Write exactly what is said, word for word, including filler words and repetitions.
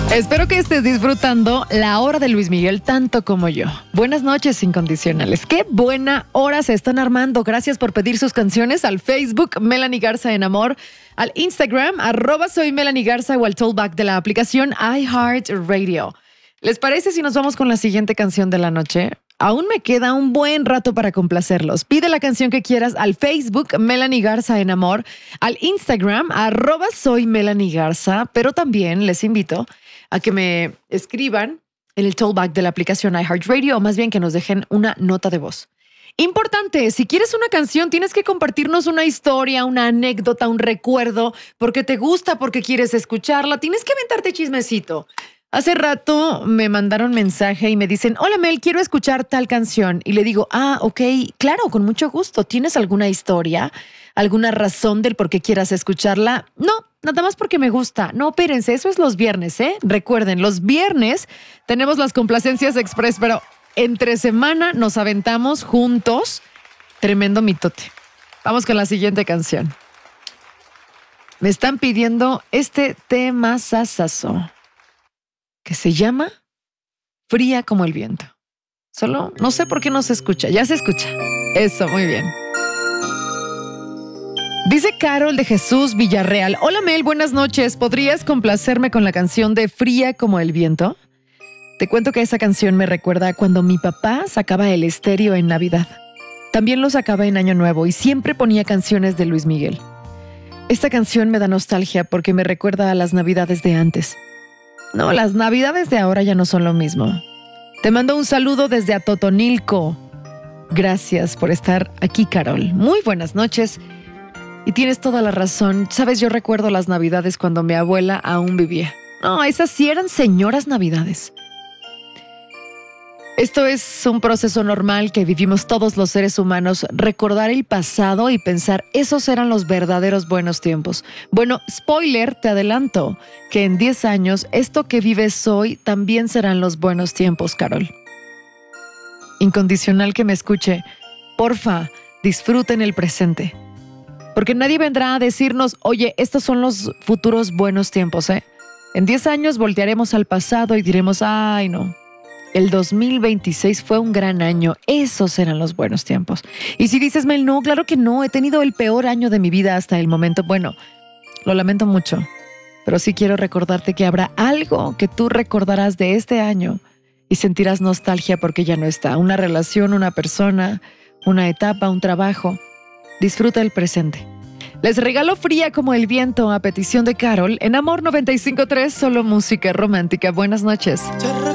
Espero que estés disfrutando la hora de Luis Miguel tanto como yo. Buenas noches, incondicionales. Qué buena hora se están armando. Gracias por pedir sus canciones al Facebook Melanie Garza en Amor, al Instagram arroba soy Melanie Garza o al tollback de la aplicación iHeartRadio. ¿Les parece si nos vamos con la siguiente canción de la noche? Aún me queda un buen rato para complacerlos. Pide la canción que quieras al Facebook Melanie Garza en Amor, al Instagram arroba soy Melanie Garza, pero también les invito a que me escriban en el tollback de la aplicación iHeartRadio o más bien que nos dejen una nota de voz. Importante, si quieres una canción tienes que compartirnos una historia, una anécdota, un recuerdo, porque te gusta, porque quieres escucharla. Tienes que aventarte chismecito. Hace rato me mandaron mensaje y me dicen, hola Mel, quiero escuchar tal canción. Y le digo, ah, ok, claro, con mucho gusto. ¿Tienes alguna historia? ¿Alguna razón del por qué quieras escucharla? No, nada más porque me gusta. No, espérense, eso es los viernes, ¿eh? Recuerden, los viernes tenemos las complacencias express, pero entre semana nos aventamos juntos. Tremendo mitote. Vamos con la siguiente canción. Me están pidiendo este tema sasazo, que se llama Fría como el viento. Solo no sé por qué no se escucha. Ya se escucha. Eso, muy bien. Dice Carol de Jesús Villarreal. Hola Mel, buenas noches. ¿Podrías complacerme con la canción de Fría como el viento? Te cuento que esa canción me recuerda a cuando mi papá sacaba el estéreo en Navidad. También lo sacaba en Año Nuevo y siempre ponía canciones de Luis Miguel. Esta canción me da nostalgia porque me recuerda a las Navidades de antes. No, las Navidades de ahora ya no son lo mismo. Te mando un saludo desde Atotonilco. Gracias por estar aquí, Carol. Muy buenas noches. Y tienes toda la razón. Sabes, yo recuerdo las Navidades cuando mi abuela aún vivía. No, esas sí eran señoras Navidades. Esto es un proceso normal que vivimos todos los seres humanos, recordar el pasado y pensar, esos eran los verdaderos buenos tiempos. Bueno, spoiler, te adelanto, que en diez años, esto que vives hoy también serán los buenos tiempos, Carol. Incondicional que me escuche, porfa, disfruten el presente. Porque nadie vendrá a decirnos, oye, estos son los futuros buenos tiempos, ¿eh? En diez años voltearemos al pasado y diremos, ay, no. El dos mil veintiséis fue un gran año. Esos eran los buenos tiempos. Y si dices, Mel, no, claro que no. He tenido el peor año de mi vida hasta el momento. Bueno, lo lamento mucho. Pero sí quiero recordarte que habrá algo que tú recordarás de este año y sentirás nostalgia porque ya no está. Una relación, una persona, una etapa, un trabajo. Disfruta el presente. Les regalo Fría como el viento a petición de Carol en Amor noventa y cinco punto tres, solo música romántica. Buenas noches.